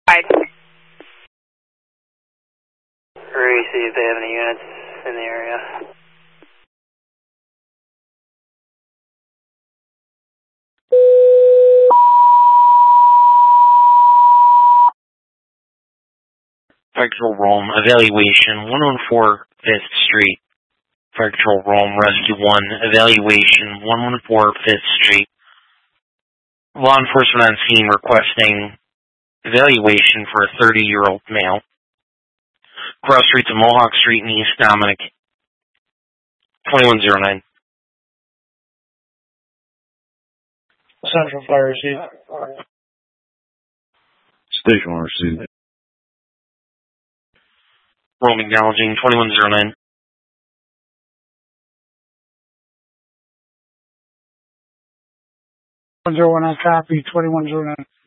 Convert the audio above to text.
Right. Hurry, see if they have any units in the area. Fire Control Rome, evaluation, 114 5th Street. Fire Control Rome, Rescue 1, evaluation, 114 5th Street. Law enforcement on scene requesting evaluation for a 30-year-old male. Cross Street to Mohawk Street in East Dominic, 2109. Central Fire Receive. Station one receive. Rome acknowledging, 2109. 101, I copy, 2109.